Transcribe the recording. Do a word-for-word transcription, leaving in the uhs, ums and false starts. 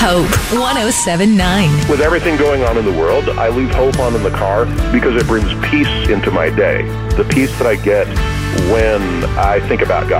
Hope one oh seven point nine. With everything going on in the world, I leave Hope on in the car because it brings peace into my day. The peace that I get when I think about God.